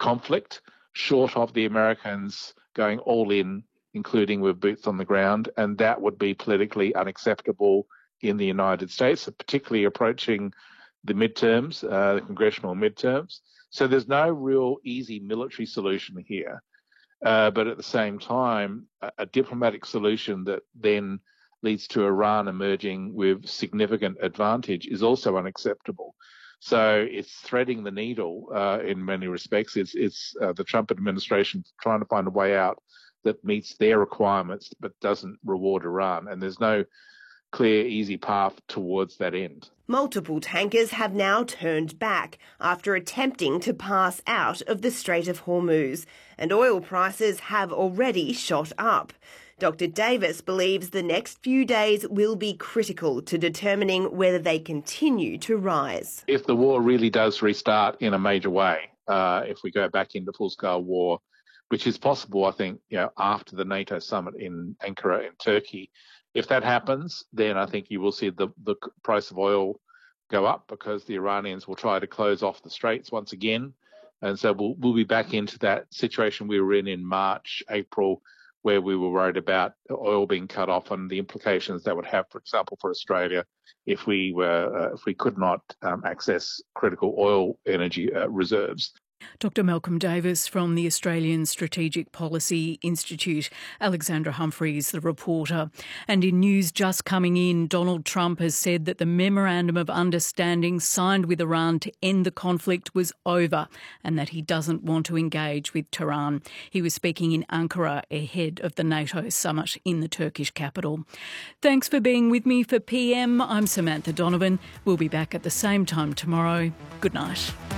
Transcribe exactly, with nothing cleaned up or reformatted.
conflict, short of the Americans going all in, including with boots on the ground, and that would be politically unacceptable in the United States, particularly approaching the midterms, uh, the congressional midterms. So there's no real easy military solution here. Uh, but at the same time, a, a diplomatic solution that then leads to Iran emerging with significant advantage is also unacceptable. So it's threading the needle uh, in many respects. It's, it's uh, the Trump administration trying to find a way out that meets their requirements but doesn't reward Iran. And there's no clear, easy path towards that end. Multiple tankers have now turned back after attempting to pass out of the Strait of Hormuz, and oil prices have already shot up. Doctor Davis believes the next few days will be critical to determining whether they continue to rise. If the war really does restart in a major way, uh, if we go back into full-scale war, which is possible, I think, you know, after the NATO summit in Ankara in Turkey, if that happens, then I think you will see the, the price of oil go up because the Iranians will try to close off the straits once again. And so we'll, we'll be back into that situation we were in in March, April, where we were worried about oil being cut off and the implications that would have, for example, for Australia, if we were uh, if we could not um, access critical oil energy uh, reserves. Doctor Malcolm Davis from the Australian Strategic Policy Institute. Alexandra Humphreys, the reporter. And in news just coming in, Donald Trump has said that the Memorandum of Understanding signed with Iran to end the conflict was over and that he doesn't want to engage with Tehran. He was speaking in Ankara ahead of the NATO summit in the Turkish capital. Thanks for being with me for P M. I'm Samantha Donovan. We'll be back at the same time tomorrow. Good night.